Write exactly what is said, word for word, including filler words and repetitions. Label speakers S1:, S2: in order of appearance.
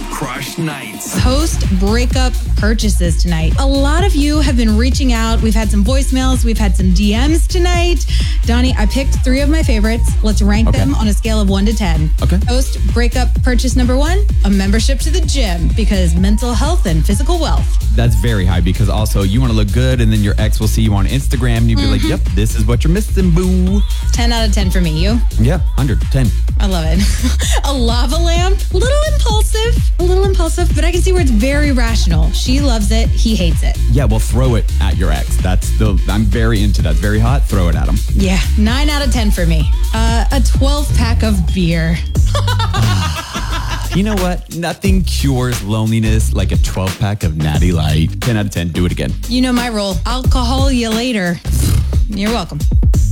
S1: Crush Nights.
S2: Post breakup purchases tonight. A lot of you have been reaching out. We've had some voicemails. We've had some D Ms tonight. Donnie, I picked three of my favorites. Let's rank
S3: Okay.
S2: them on a scale of one to ten.
S3: Okay.
S2: Post breakup purchase number one, a membership to the gym because mental health and physical wealth.
S3: That's very high because also you want to look good and then your ex will see you on Instagram and you'll be like, yep, this is what you're missing, boo.
S2: ten out of ten for me. You?
S3: Yeah, one hundred, ten.
S2: I love it. A lava lamp, a little impulsive, a little impulsive, but I can see where it's very rational. She loves it. He hates it.
S3: Yeah, well, throw it at your ex. That's the, I'm very into that. It's very hot. Throw it at him.
S2: Yeah, nine out of ten for me. Uh, a twelve pack of beer.
S3: You know what? Nothing cures loneliness like a twelve pack of Natty Light. ten out of ten. Do it again.
S2: You know my rule. I'll call you later. You're welcome.